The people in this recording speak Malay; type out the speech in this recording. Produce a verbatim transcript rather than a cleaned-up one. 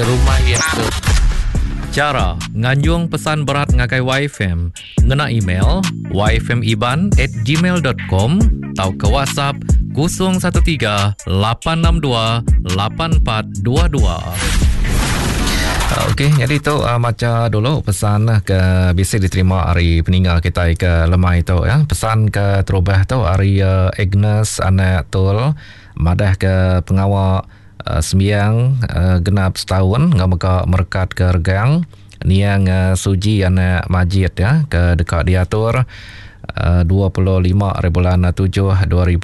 rumah yang tu. Cara nganjung pesan berat ngakai Y F M, ngena email y f m iban at gmail dot com atau ke WhatsApp kosong satu tiga lapan enam dua lapan empat dua dua. Okey, jadi tu uh, macam dulu pesan uh, ke bisa diterima hari peninggal kita ke lemai tu ya. Pesan ke terubah tu hari uh, Agnes anak tul madah ke pengawal uh, sembiang uh, genap setahun ngam merekat ke regang niang uh, suji anak majid ya ke dekat diatur uh, dua puluh lima bulan tujuh dua ribu